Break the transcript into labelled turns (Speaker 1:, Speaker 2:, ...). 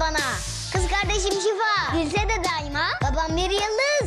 Speaker 1: bana. Kız kardeşim Şifa gülse de daima. Babam bir yıldız.